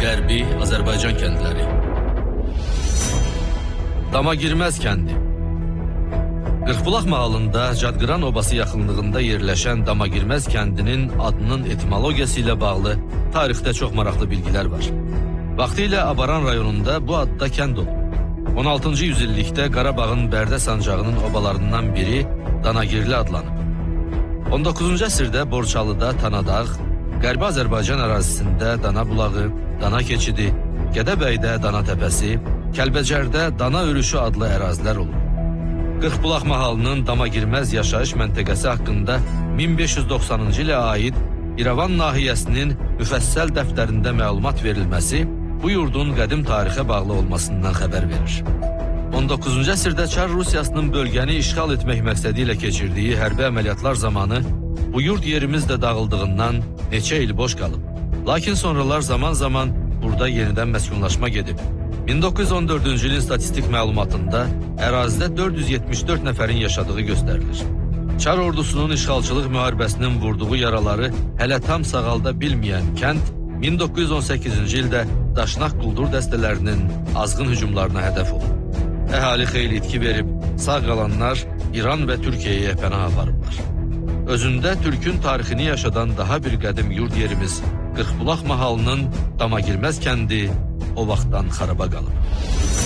Qərbi Azərbaycan kəndləri. Damagirməz kəndi. Qırxbulaq mahalında Cadqıran obası yaxınlığında yerləşən Damagirməz kəndinin adının etimologiyası ilə bağlı tarixdə çox maraqlı bilgilər var. Vaxtilə Abaran rayonunda bu adda kənd olub. 16-cı yüzillikdə Qarabağın Bərdə sancağının obalarından biri Danagirli adlanıb. 19-cu əsrdə Borçalıda Tanadağ, Qərbi Azərbaycan ərazisində Dana bulağı, Dana keçidi, Gədəbəydə Dana təpəsi, Kəlbəcərdə Dana örüşü adlı ərazilər olub. Qırxbulaq mahalının Damagirməz yaşayış məntəqəsi haqqında 1590-cı ilə aid İrəvan nahiyəsinin müfəssəl dəftərində məlumat verilməsi bu yurdun qədim tarixə bağlı olmasından xəbər verir. 19-cu əsrdə Çar Rusiyasının bölgəni işğal etmək məqsədi ilə keçirdiyi hərbi əməliyyatlar zamanı bu yurd yerimiz də dağıldığından neçə il boş qalıb. Lakin sonralar zaman-zaman burada yenidən məskunlaşma gedib. 1914-cü ilin statistik məlumatında ərazidə 474 nəfərin yaşadığı göstərilir. Çar ordusunun işğalçılıq müharibəsinin vurduğu yaraları hələ tam sağalda bilməyən kənd 1918-ci ildə Daşnaq quldur dəstələrinin azğın hücumlarına hədəf olub. Əhali xeyli itki verib, sağ qalanlar İran və Türkiyəyə pənah aparıblar. Özündə Türkün tarixini yaşadan daha bir qədim yurd yerimiz Qırxbulaq mahalının Damagirməz kəndi o vaxtdan xaraba qalıb.